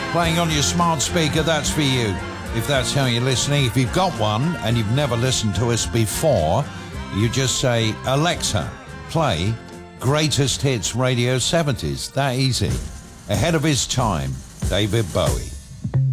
Playing on your smart speaker, that's for you. If that's how you're listening, if you've got one and you've never listened to us before, you just say, Alexa, play Greatest Hits Radio 70s. That easy. Ahead of his time, David Bowie.